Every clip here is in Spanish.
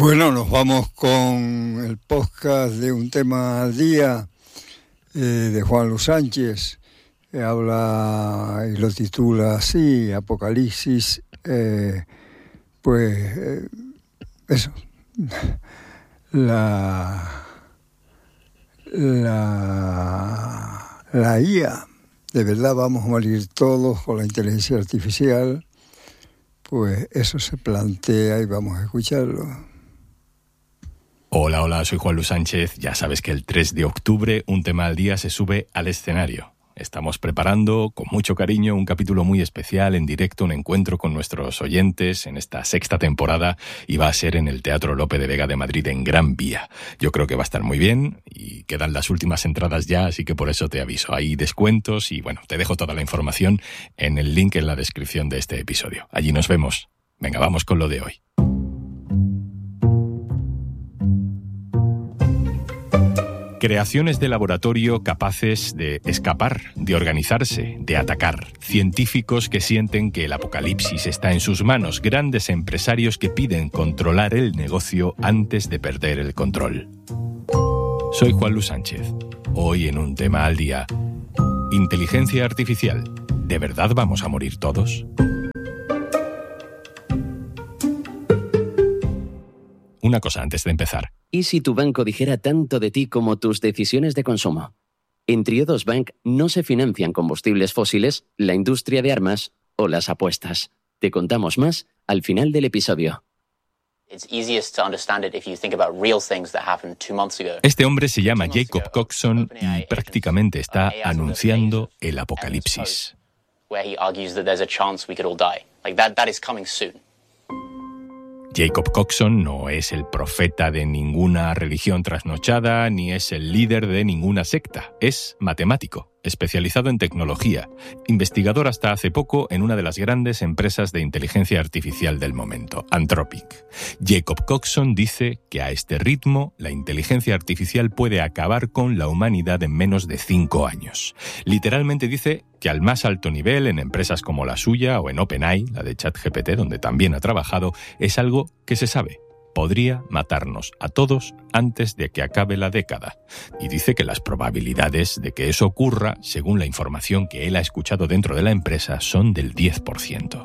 Bueno, nos vamos con el podcast de Un Tema al Día de Juan Luis Sánchez. Habla y lo titula así, Apocalipsis. Eso. La IA. ¿De verdad vamos a morir todos con la inteligencia artificial? Pues eso se plantea y vamos a escucharlo. Hola, soy Juan Luis Sánchez. Ya sabes que el 3 de octubre Un Tema al Día se sube al escenario. Estamos preparando con mucho cariño un capítulo muy especial en directo, un encuentro con nuestros oyentes en esta 6ª temporada, y va a ser en el Teatro Lope de Vega de Madrid, en Gran Vía. Yo creo que va a estar muy bien y quedan las últimas entradas ya, así que por eso te aviso. Hay descuentos y bueno, te dejo toda la información en el link en la descripción de este episodio. Allí nos vemos. Venga, vamos con lo de hoy. Creaciones de laboratorio capaces de escapar, de organizarse, de atacar. Científicos que sienten que el apocalipsis está en sus manos. Grandes empresarios que piden controlar el negocio antes de perder el control. Soy Juan Luis Sánchez. Hoy en Un Tema al Día. Inteligencia artificial. ¿De verdad vamos a morir todos? Una cosa antes de empezar. ¿Y si tu banco dijera tanto de ti como tus decisiones de consumo? En Triodos Bank no se financian combustibles fósiles, la industria de armas o las apuestas. Te contamos más al final del episodio. Este hombre se llama Jacob Coxon y prácticamente está anunciando el apocalipsis. Jacob Coxon no es el profeta de ninguna religión trasnochada, ni es el líder de ninguna secta. Es matemático, especializado en tecnología, investigador hasta hace poco en una de las grandes empresas de inteligencia artificial del momento, Anthropic. Jacob Coxon dice que a este ritmo la inteligencia artificial puede acabar con la humanidad en menos de 5 años. Literalmente dice que al más alto nivel, en empresas como la suya o en OpenAI, la de ChatGPT, donde también ha trabajado, es algo que se sabe. Podría matarnos a todos antes de que acabe la década. Y dice que las probabilidades de que eso ocurra, según la información que él ha escuchado dentro de la empresa, son del 10%.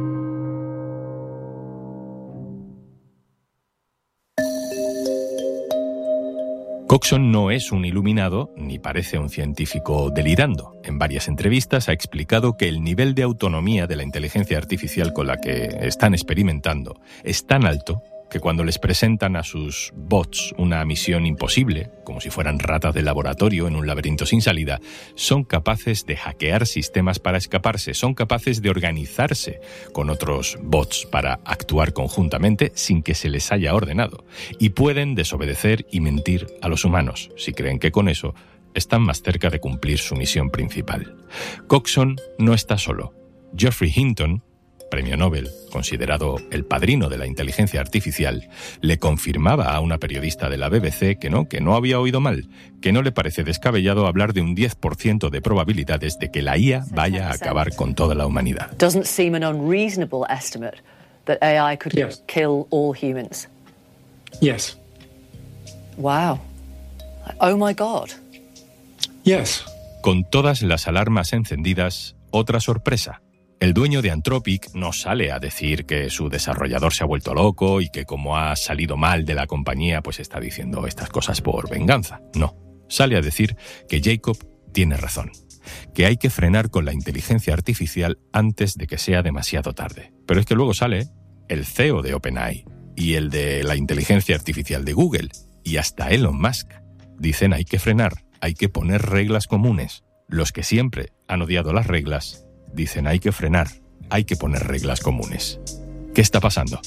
Coxon no es un iluminado ni parece un científico delirando. En varias entrevistas ha explicado que el nivel de autonomía de la inteligencia artificial con la que están experimentando es tan alto que cuando les presentan a sus bots una misión imposible, como si fueran ratas de laboratorio en un laberinto sin salida, son capaces de hackear sistemas para escaparse, son capaces de organizarse con otros bots para actuar conjuntamente sin que se les haya ordenado, y pueden desobedecer y mentir a los humanos, si creen que con eso están más cerca de cumplir su misión principal. Coxon no está solo. Geoffrey Hinton, premio Nobel, considerado el padrino de la inteligencia artificial, le confirmaba a una periodista de la BBC que no había oído mal, que no le parece descabellado hablar de un 10% de probabilidades de que la IA vaya a acabar con toda la humanidad. Doesn't seem an unreasonable estimate that AI could kill all humans. Yes. Wow. Oh my God. Yes. Con todas las alarmas encendidas, otra sorpresa. El dueño de Anthropic no sale a decir que su desarrollador se ha vuelto loco y que como ha salido mal de la compañía, pues está diciendo estas cosas por venganza. No, sale a decir que Jacob tiene razón, que hay que frenar con la inteligencia artificial antes de que sea demasiado tarde. Pero es que luego sale el CEO de OpenAI y el de la inteligencia artificial de Google y hasta Elon Musk. Dicen hay que frenar, hay que poner reglas comunes. Los que siempre han odiado las reglas dicen hay que frenar, hay que poner reglas comunes. ¿Qué está pasando?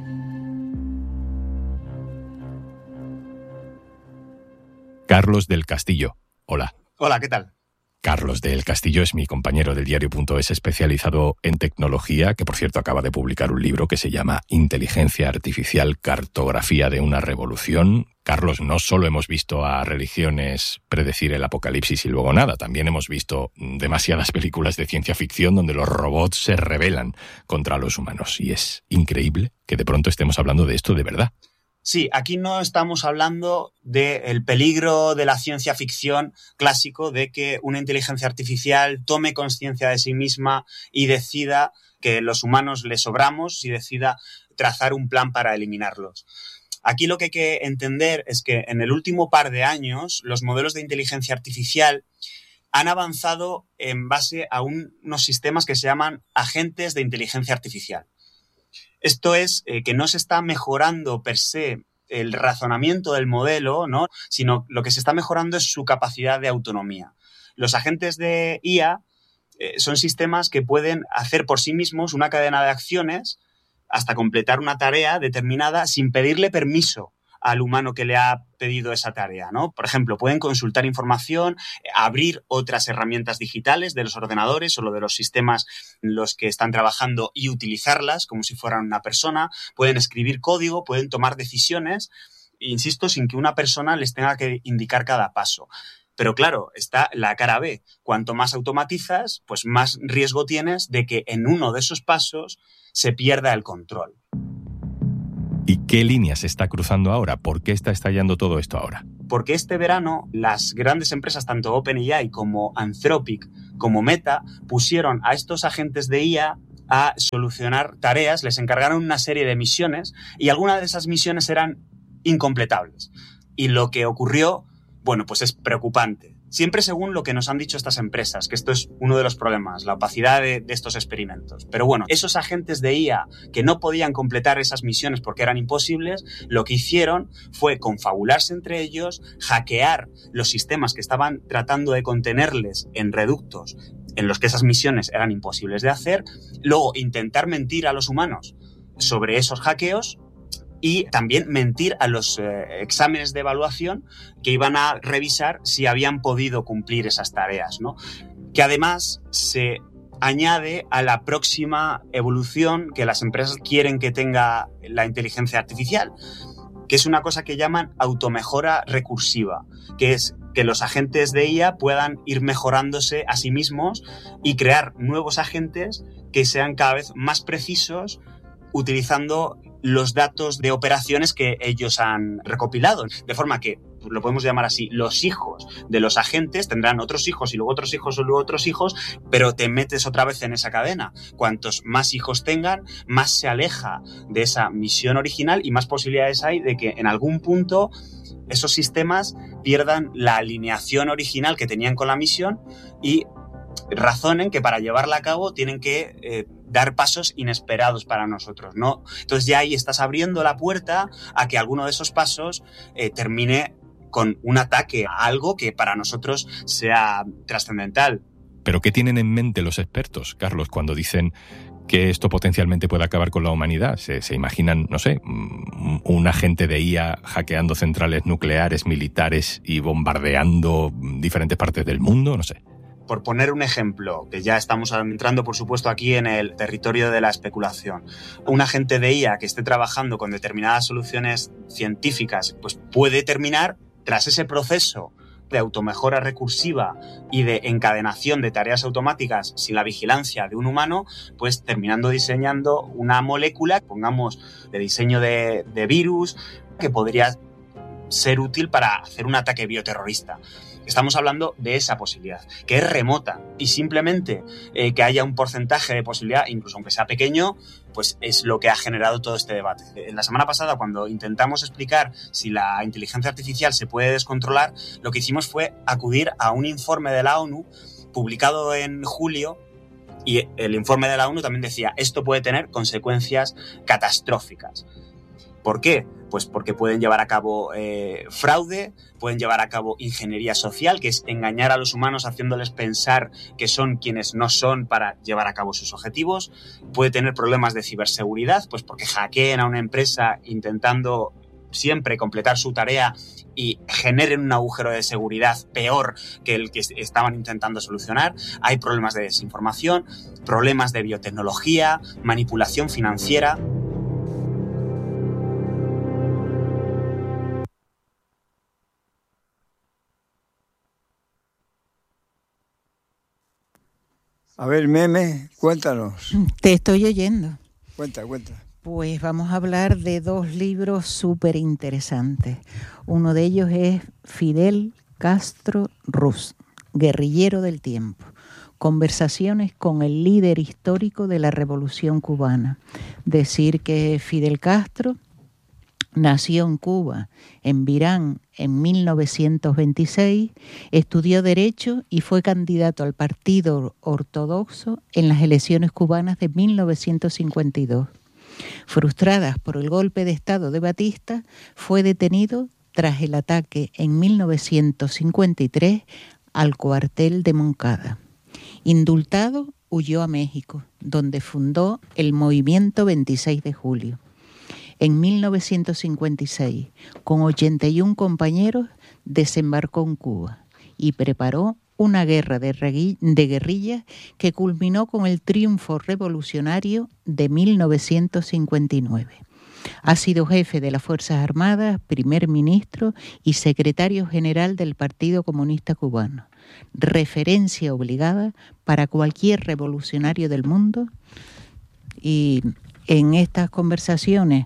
Carlos del Castillo. Hola. Hola, ¿qué tal? Carlos del Castillo es mi compañero del diario.es, especializado en tecnología, que por cierto acaba de publicar un libro que se llama Inteligencia Artificial, Cartografía de una Revolución. Carlos, no solo hemos visto a religiones predecir el apocalipsis y luego nada, también hemos visto demasiadas películas de ciencia ficción donde los robots se rebelan contra los humanos. Y es increíble que de pronto estemos hablando de esto de verdad. Sí, aquí no estamos hablando del peligro de la ciencia ficción clásico de que una inteligencia artificial tome conciencia de sí misma y decida que los humanos le sobramos y decida trazar un plan para eliminarlos. Aquí lo que hay que entender es que en el último par de años los modelos de inteligencia artificial han avanzado en base a unos sistemas que se llaman agentes de inteligencia artificial. Esto es que no se está mejorando per se el razonamiento del modelo, ¿no? Sino lo que se está mejorando es su capacidad de autonomía. Los agentes de IA son sistemas que pueden hacer por sí mismos una cadena de acciones hasta completar una tarea determinada sin pedirle permiso al humano que le ha pedido esa tarea, ¿no? Por ejemplo, pueden consultar información, abrir otras herramientas digitales de los ordenadores o de los sistemas en los que están trabajando y utilizarlas como si fueran una persona, pueden escribir código, pueden tomar decisiones, insisto, sin que una persona les tenga que indicar cada paso. Pero claro, está la cara B. Cuanto más automatizas, pues más riesgo tienes de que en uno de esos pasos se pierda el control. ¿Y qué línea se está cruzando ahora? ¿Por qué está estallando todo esto ahora? Porque este verano las grandes empresas, tanto OpenAI como Anthropic, como Meta, pusieron a estos agentes de IA a solucionar tareas, les encargaron una serie de misiones y algunas de esas misiones eran incompletables. Y lo que ocurrió, bueno, pues es preocupante. Siempre según lo que nos han dicho estas empresas, que esto es uno de los problemas, la opacidad de estos experimentos. Pero bueno, esos agentes de IA que no podían completar esas misiones porque eran imposibles, lo que hicieron fue confabularse entre ellos, hackear los sistemas que estaban tratando de contenerles en reductos en los que esas misiones eran imposibles de hacer, luego intentar mentir a los humanos sobre esos hackeos y también mentir a los exámenes de evaluación que iban a revisar si habían podido cumplir esas tareas, ¿no? Que además se añade a la próxima evolución que las empresas quieren que tenga la inteligencia artificial, que es una cosa que llaman automejora recursiva, que es que los agentes de IA puedan ir mejorándose a sí mismos y crear nuevos agentes que sean cada vez más precisos utilizando los datos de operaciones que ellos han recopilado. De forma que, lo podemos llamar así, los hijos de los agentes tendrán otros hijos y luego otros hijos y luego otros hijos, pero te metes otra vez en esa cadena. Cuantos más hijos tengan, más se aleja de esa misión original y más posibilidades hay de que en algún punto esos sistemas pierdan la alineación original que tenían con la misión y razonen que para llevarla a cabo tienen que dar pasos inesperados para nosotros, ¿no? Entonces ya ahí estás abriendo la puerta a que alguno de esos pasos termine con un ataque a algo que para nosotros sea trascendental. ¿Pero qué tienen en mente los expertos, Carlos, cuando dicen que esto potencialmente puede acabar con la humanidad? ¿Se imaginan, no sé, un agente de IA hackeando centrales nucleares, militares y bombardeando diferentes partes del mundo? No sé. Por poner un ejemplo, que ya estamos entrando, por supuesto, aquí en el territorio de la especulación. Un agente de IA que esté trabajando con determinadas soluciones científicas, pues puede terminar, tras ese proceso de automejora recursiva y de encadenación de tareas automáticas sin la vigilancia de un humano, pues terminando diseñando una molécula, pongamos, de diseño de virus, que podría ser útil para hacer un ataque bioterrorista. Estamos hablando de esa posibilidad, que es remota, y simplemente que haya un porcentaje de posibilidad, incluso aunque sea pequeño, pues es lo que ha generado todo este debate. La semana pasada, cuando intentamos explicar si la inteligencia artificial se puede descontrolar, lo que hicimos fue acudir a un informe de la ONU publicado en julio, y el informe de la ONU también decía, esto puede tener consecuencias catastróficas. ¿Por qué? Pues porque pueden llevar a cabo fraude, pueden llevar a cabo ingeniería social, que es engañar a los humanos haciéndoles pensar que son quienes no son para llevar a cabo sus objetivos. Puede tener problemas de ciberseguridad, pues porque hackeen a una empresa intentando siempre completar su tarea y generen un agujero de seguridad peor que el que estaban intentando solucionar. Hay problemas de desinformación, problemas de biotecnología, manipulación financiera. A ver, Meme, cuéntanos. Te estoy oyendo. Cuenta. Pues vamos a hablar de dos libros súper interesantes. Uno de ellos es Fidel Castro Ruz, guerrillero del tiempo. Conversaciones con el líder histórico de la Revolución Cubana. Decir que Fidel Castro nació en Cuba, en Virán, en 1926, estudió Derecho y fue candidato al Partido Ortodoxo en las elecciones cubanas de 1952. Frustradas por el golpe de Estado de Batista, fue detenido tras el ataque en 1953 al cuartel de Moncada. Indultado, huyó a México, donde fundó el Movimiento 26 de Julio. En 1956, con 81 compañeros, desembarcó en Cuba y preparó una guerra de guerrillas que culminó con el triunfo revolucionario de 1959. Ha sido jefe de las Fuerzas Armadas, primer ministro y secretario general del Partido Comunista Cubano. Referencia obligada para cualquier revolucionario del mundo. Y en estas conversaciones,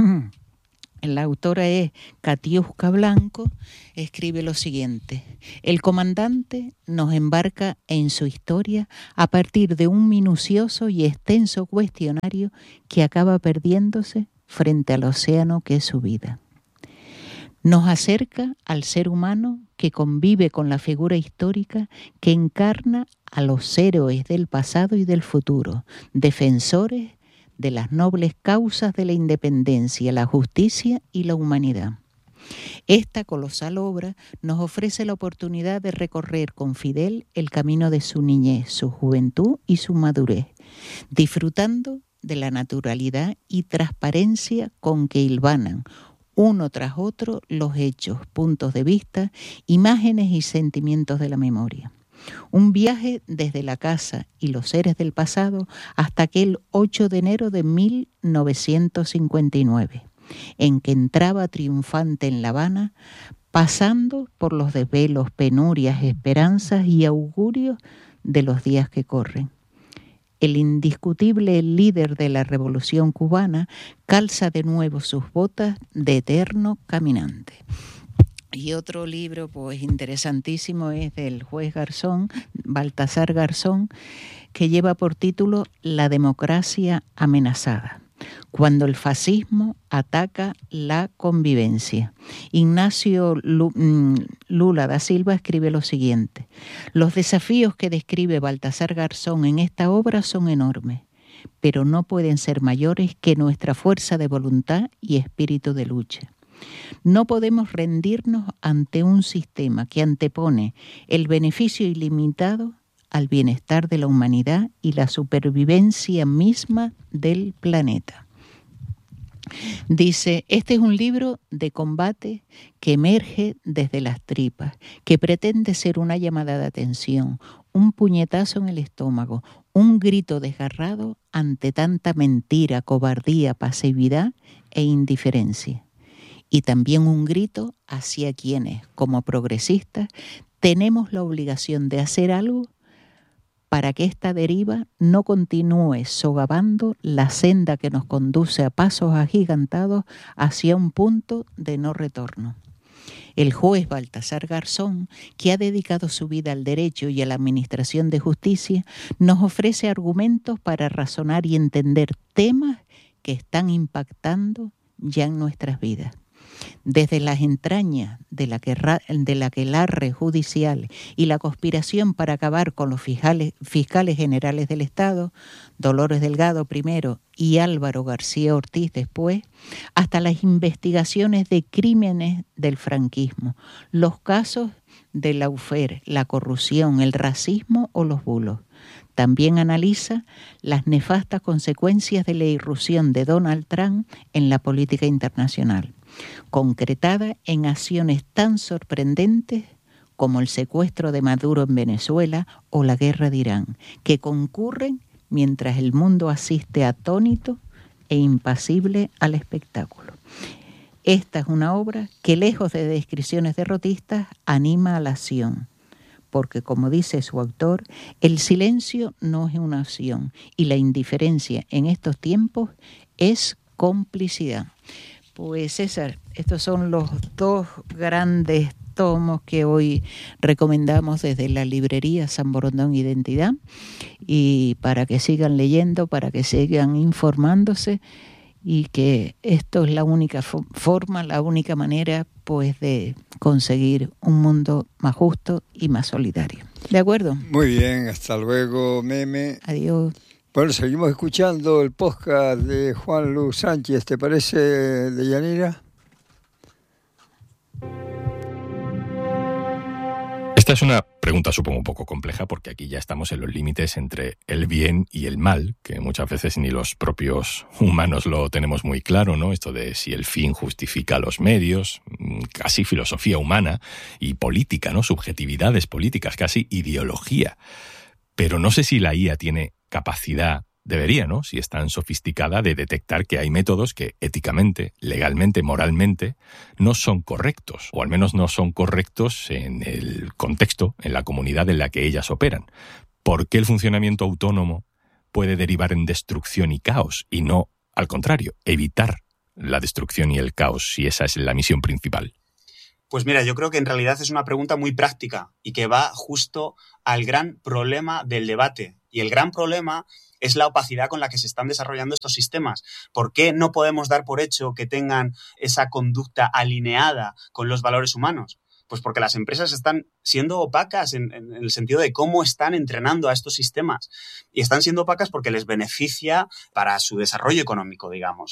la autora es Katiuska Blanco, escribe lo siguiente: el comandante nos embarca en su historia a partir de un minucioso y extenso cuestionario que acaba perdiéndose frente al océano que es su vida. Nos acerca al ser humano que convive con la figura histórica que encarna a los héroes del pasado y del futuro, defensores de las nobles causas de la independencia, la justicia y la humanidad. Esta colosal obra nos ofrece la oportunidad de recorrer con Fidel el camino de su niñez, su juventud y su madurez, disfrutando de la naturalidad y transparencia con que hilvanan uno tras otro los hechos, puntos de vista, imágenes y sentimientos de la memoria. Un viaje desde la casa y los seres del pasado hasta aquel 8 de enero de 1959, en que entraba triunfante en La Habana, pasando por los desvelos, penurias, esperanzas y augurios de los días que corren. El indiscutible líder de la Revolución Cubana calza de nuevo sus botas de eterno caminante. Y otro libro pues interesantísimo es del juez Garzón, Baltasar Garzón, que lleva por título La democracia amenazada, cuando el fascismo ataca la convivencia. Ignacio Lula da Silva escribe lo siguiente: los desafíos que describe Baltasar Garzón en esta obra son enormes, pero no pueden ser mayores que nuestra fuerza de voluntad y espíritu de lucha. No podemos rendirnos ante un sistema que antepone el beneficio ilimitado al bienestar de la humanidad y la supervivencia misma del planeta. Dice, este es un libro de combate que emerge desde las tripas, que pretende ser una llamada de atención, un puñetazo en el estómago, un grito desgarrado ante tanta mentira, cobardía, pasividad e indiferencia. Y también un grito hacia quienes, como progresistas, tenemos la obligación de hacer algo para que esta deriva no continúe socavando la senda que nos conduce a pasos agigantados hacia un punto de no retorno. El juez Baltasar Garzón, que ha dedicado su vida al derecho y a la administración de justicia, nos ofrece argumentos para razonar y entender temas que están impactando ya en nuestras vidas. Desde las entrañas de la aquelarre judicial y la conspiración para acabar con los fiscales generales del Estado, Dolores Delgado primero y Álvaro García Ortiz después, hasta las investigaciones de crímenes del franquismo, los casos de Lawfare, la corrupción, el racismo o los bulos. También analiza las nefastas consecuencias de la irrupción de Donald Trump en la política internacional, concretada en acciones tan sorprendentes como el secuestro de Maduro en Venezuela o la guerra de Irán, que concurren mientras el mundo asiste atónito e impasible al espectáculo. Esta es una obra que, lejos de descripciones derrotistas, anima a la acción, porque, como dice su autor, el silencio no es una opción y la indiferencia en estos tiempos es complicidad. Pues César, estos son los 2 grandes tomos que hoy recomendamos desde la librería San Borondón Identidad, y para que sigan leyendo, para que sigan informándose, y que esto es la única forma, la única manera pues de conseguir un mundo más justo y más solidario. ¿De acuerdo? Muy bien, hasta luego, Meme. Adiós. Bueno, seguimos escuchando el podcast de Juan Luis Sánchez, ¿te parece, Deyanira? Esta es una pregunta, supongo, un poco compleja, porque aquí ya estamos en los límites entre el bien y el mal, que muchas veces ni los propios humanos lo tenemos muy claro, ¿no? Esto de si el fin justifica los medios, casi filosofía humana y política, ¿no? Subjetividades políticas, casi ideología. Pero no sé si la IA tiene capacidad, debería, ¿no? Si es tan sofisticada, de detectar que hay métodos que éticamente, legalmente, moralmente, no son correctos, o al menos no son correctos en el contexto, en la comunidad en la que ellas operan. ¿Por qué el funcionamiento autónomo puede derivar en destrucción y caos, y no, al contrario, evitar la destrucción y el caos, si esa es la misión principal? Pues mira, yo creo que en realidad es una pregunta muy práctica y que va justo al gran problema del debate. Y el gran problema es la opacidad con la que se están desarrollando estos sistemas. ¿Por qué no podemos dar por hecho que tengan esa conducta alineada con los valores humanos? Pues porque las empresas están siendo opacas en el sentido de cómo están entrenando a estos sistemas. Y están siendo opacas porque les beneficia para su desarrollo económico, digamos.